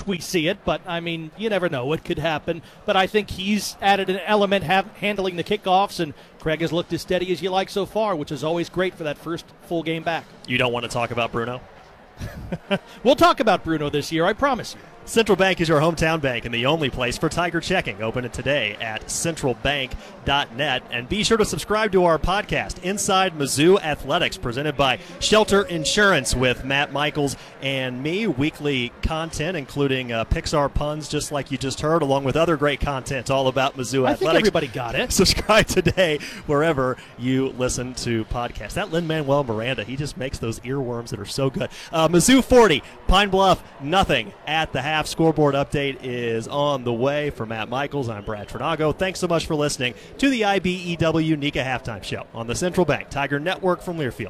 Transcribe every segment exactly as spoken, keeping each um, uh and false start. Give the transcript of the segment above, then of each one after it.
wish we see it, but, I mean, you never know what could happen. But I think he's added an element have, handling the kickoffs, and Craig has looked as steady as you like so far, which is always great for that first full game back. You don't want to talk about Bruno? We'll talk about Bruno this year, I promise you. Central Bank is your hometown bank and the only place for Tiger checking. Open it today at central bank dot net. And be sure to subscribe to our podcast, Inside Mizzou Athletics, presented by Shelter Insurance with Matt Michaels and me. Weekly content, including uh, Pixar puns, just like you just heard, along with other great content all about Mizzou I Athletics. I think everybody got it. Subscribe today wherever you listen to podcasts. That Lin-Manuel Miranda, he just makes those earworms that are so good. Uh, Mizzou forty, Pine Bluff nothing at the half. Scoreboard update is on the way. For Matt Michaels, I'm Brad Trinago. Thanks so much for listening to the I B E W NECA Halftime Show on the Central Bank Tiger Network from Learfield.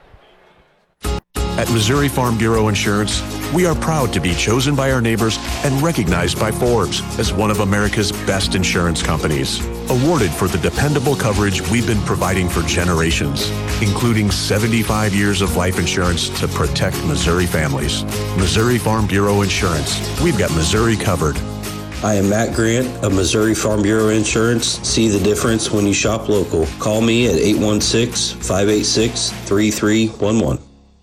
At Missouri Farm Bureau Insurance, we are proud to be chosen by our neighbors and recognized by Forbes as one of America's best insurance companies. Awarded for the dependable coverage we've been providing for generations, including seventy-five years of life insurance to protect Missouri families. Missouri Farm Bureau Insurance. We've got Missouri covered. I am Matt Grant of Missouri Farm Bureau Insurance. See the difference when you shop local. Call me at eight one six, five eight six, three three one one.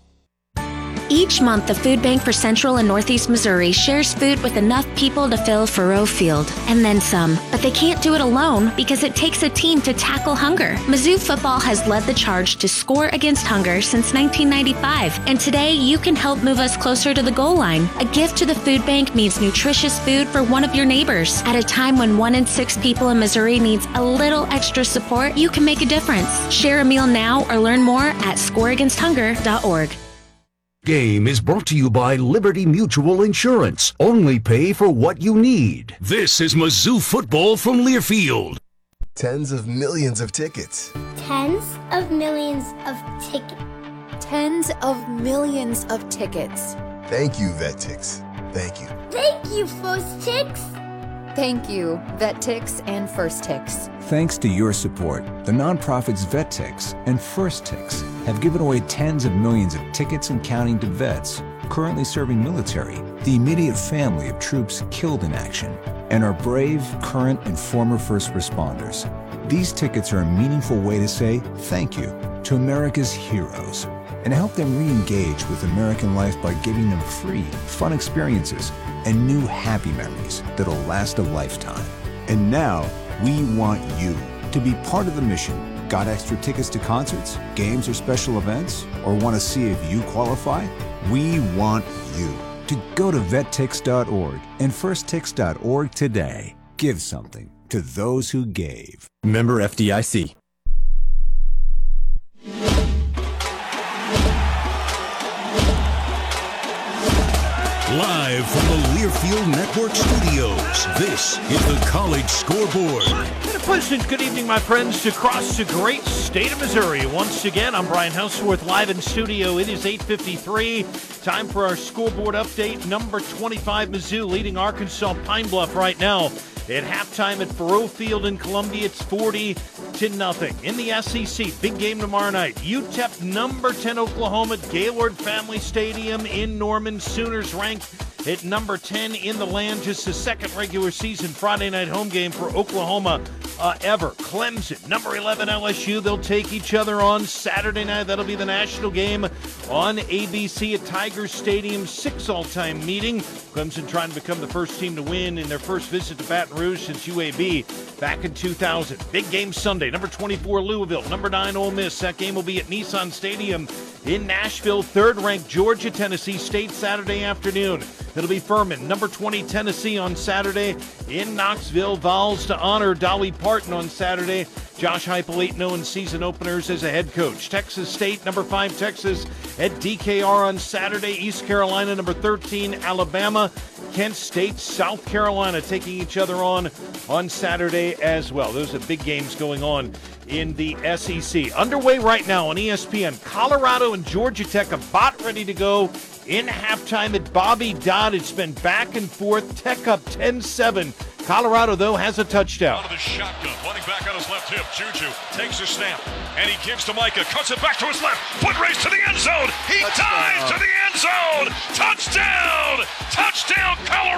Each month, the Food Bank for Central and Northeast Missouri shares food with enough people to fill Faroe Field, and then some. But they can't do it alone because it takes a team to tackle hunger. Mizzou football has led the charge to score against hunger since nineteen ninety-five, and today you can help move us closer to the goal line. A gift to the Food Bank means nutritious food for one of your neighbors. At a time when one in six people in Missouri needs a little extra support, you can make a difference. Share a meal now or learn more at score against hunger dot org. Game is brought to you by Liberty Mutual Insurance. Only pay for what you need. This is Mizzou football from Learfield. Tens of millions of tickets. Tens of millions of tickets. Tens of millions of tickets. Thank you, VetTix. Thank you. Thank you, First Tix. Thank you, VetTix and First Tix. Thanks to your support, the nonprofits VetTix and First Tix have given away tens of millions of tickets and counting to vets currently serving military, the immediate family of troops killed in action, and our brave, current, and former first responders. These tickets are a meaningful way to say thank you to America's heroes and help them re-engage with American life by giving them free, fun experiences and new happy memories that'll last a lifetime. And now, we want you to be part of the mission. Got extra tickets to concerts, games, or special events? Or want to see if you qualify? We want you to go to vet tix dot org and first tix dot org today. Give something to those who gave. Member F D I C. Live from the Learfield Network studios, this is the College Scoreboard. And a pleasant good evening, my friends, across the great state of Missouri. Once again, I'm Brian Houseworth, live in studio. It is eight fifty-three. Time for our scoreboard update. Number twenty-five, Mizzou, leading Arkansas Pine Bluff right now. At halftime at Faroe Field in Columbia, it's forty to nothing. In the S E C, big game tomorrow night. U T E P number ten Oklahoma at Gaylord Family Stadium in Norman. Sooners ranked at number ten in the land. Just the second regular season Friday night home game for Oklahoma uh, ever. Clemson, number eleven L S U. They'll take each other on Saturday night. That'll be the national game on A B C at Tiger Stadium. Six all-time meeting. Clemson trying to become the first team to win in their first visit to Baton Rouge since U A B back in two thousand. Big game Sunday. Number twenty-four Louisville. Number nine Ole Miss. That game will be at Nissan Stadium in Nashville. Third-ranked Georgia, Tennessee State Saturday afternoon. It'll be Furman. Number twenty Tennessee on Saturday in Knoxville. Vols to honor Dolly Parton on Saturday. Josh Heupel, eight and oh in season openers as a head coach. Texas State, number five Texas at D K R on Saturday. East Carolina, number thirteen Alabama. Kent State, South Carolina taking each other on on Saturday as well. Those are big games going on in the S E C. Underway right now on E S P N. Colorado and Georgia Tech about ready to go in halftime at Bobby Dodd. It's been back and forth. Tech up ten seven. Colorado, though, has a touchdown. Out of the shotgun, running back on his left hip. Juju takes a snap, and he gives to Micah. Cuts it back to his left. Foot race to the end zone. He Touchdown. dives to the end zone. Touchdown! Touchdown, Colorado!